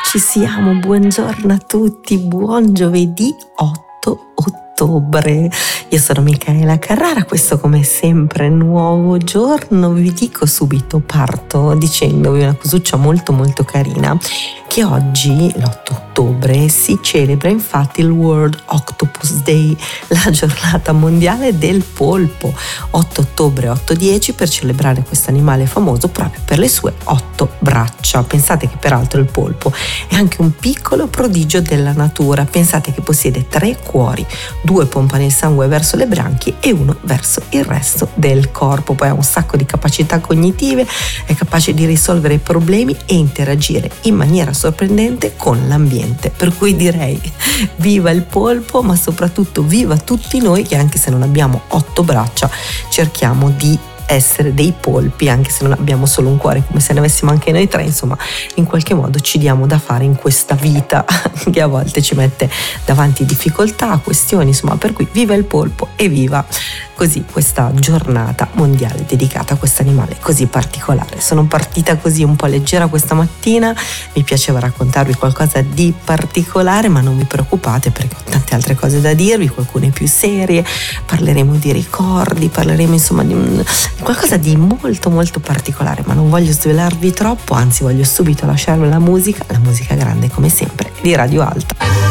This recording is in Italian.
ci siamo, buongiorno a tutti, buon giovedì 8 ottobre. Io sono Micaela Carrara, questo come sempre nuovo giorno. Vi dico subito, parto dicendovi una cosuccia molto molto carina, che oggi l'8 ottobre si celebra infatti il World Octopus Day, la giornata mondiale del polpo. 8 ottobre 8-10 per celebrare questo animale famoso proprio per le sue 8 braccia. Pensate che peraltro il polpo è anche un piccolo prodigio della natura. Pensate che possiede 3 cuori, 2 pompano il sangue verso le branchie e 1 verso il resto del corpo. Poi ha un sacco di capacità cognitive, è capace di risolvere problemi e interagire in maniera sorprendente con l'ambiente. Per cui direi viva il polpo, ma soprattutto viva tutti noi che anche se non abbiamo 8 braccia cerchiamo di essere dei polpi, anche se non abbiamo solo un cuore, come se ne avessimo anche noi 3. Insomma, in qualche modo ci diamo da fare in questa vita che a volte ci mette davanti difficoltà, questioni, insomma, per cui viva il polpo e viva così questa giornata mondiale dedicata a questo animale così particolare. Sono partita così un po' leggera questa mattina, mi piaceva raccontarvi qualcosa di particolare, ma non vi preoccupate perché ho tante altre cose da dirvi, qualcune più serie, parleremo di ricordi, parleremo insomma di qualcosa di molto molto particolare, ma non voglio svelarvi troppo, anzi voglio subito lasciarvi la musica grande come sempre di Radio Alta.